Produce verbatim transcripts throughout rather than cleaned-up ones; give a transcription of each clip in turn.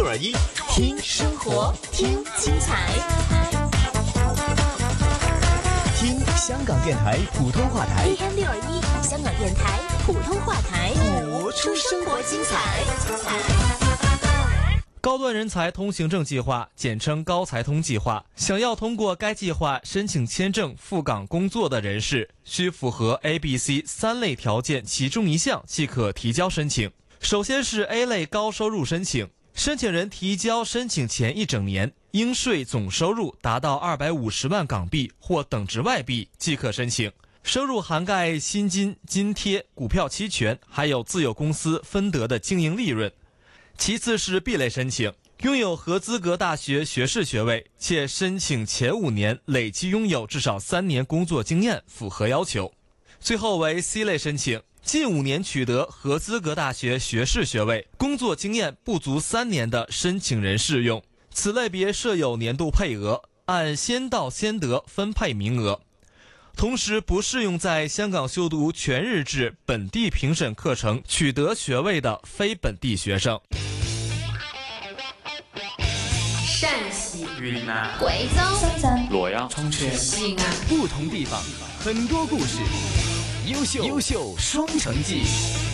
六二一， 听生活，听精彩， 听香港电台普通话台 A M 六二一，香港电台普通话台， 活出生活精彩。 高端人才通行证计划，简称高才通计划，想要通过该计划申请签证赴港工作的人士，需符合 A、B、C 三类条件其中一项即可提交申请。首先是 A 类高收入申请，申请人提交申请前一整年，应税总收入达到二百五十万港币或等值外币即可申请。收入涵盖薪金、津贴、股票期权，还有自有公司分得的经营利润。其次是 B 类申请，拥有合资格大学学士学位，且申请前五年累计拥有至少三年工作经验，符合要求。最后为 C 类申请，近五年取得合资格大学学士学位，工作经验不足三年的申请人适用。此类别设有年度配额，按先到先得分配名额。同时不适用在香港修读全日制本地评审课程取得学位的非本地学生。 陕西、 云南、 贵州、 深圳、 洛阳、 重庆、 西安， 不同地方，很多故事，优秀优秀双城记。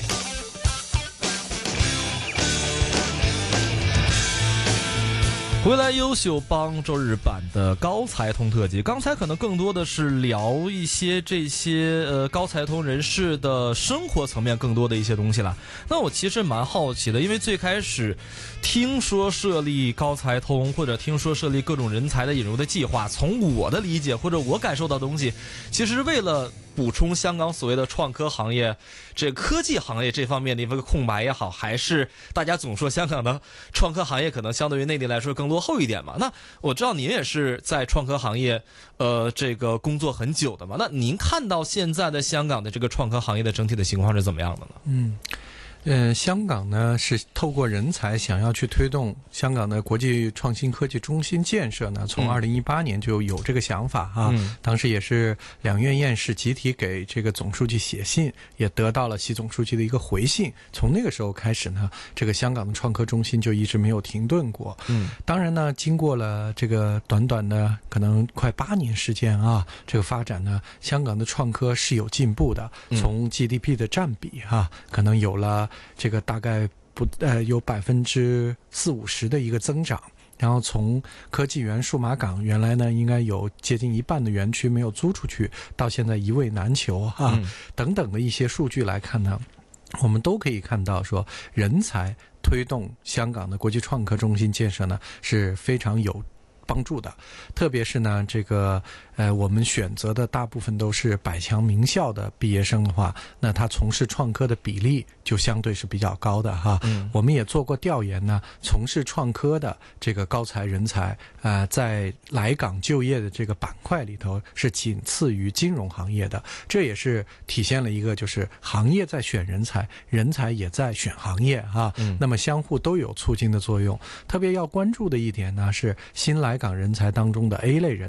回来优秀帮周日版的高才通特辑，刚才可能更多的是聊一些这些呃高才通人士的生活层面更多的一些东西了。那我其实蛮好奇的，因为最开始听说设立高才通或者听说设立各种人才的引入的计划，从我的理解或者我感受到的东西，其实为了补充香港所谓的创科行业，这科技行业这方面的一个空白也好，还是大家总说香港的创科行业可能相对于内地来说更落后一点嘛。那我知道您也是在创科行业呃这个工作很久的嘛，那您看到现在的香港的这个创科行业的整体的情况是怎么样的呢？ 嗯呃，香港呢是透过人才想要去推动香港的国际创新科技中心建设呢，从二零一八年就有这个想法啊、嗯，当时也是两院院士集体给这个总书记写信，也得到了习总书记的一个回信。从那个时候开始呢，这个香港的创科中心就一直没有停顿过。嗯，当然呢，经过了这个短短的可能快八年时间啊，这个发展呢，香港的创科是有进步的，从 G D P 的占比啊，可能有了这个大概不呃有百分之四五十的一个增长，然后从科技园、数码港原来呢应该有接近一半的园区没有租出去，到现在一位难求啊、嗯、等等的一些数据来看呢，我们都可以看到说，人才推动香港的国际创科中心建设呢是非常有帮助的。特别是呢这个呃我们选择的大部分都是百强名校的毕业生的话，那他从事创科的比例就相对是比较高的哈。嗯，我们也做过调研呢，从事创科的这个高才人才呃在来港就业的这个板块里头是仅次于金融行业的。这也是体现了一个就是行业在选人才，人才也在选行业哈。嗯，那么相互都有促进的作用。特别要关注的一点呢是新来港人才当中的 A 类人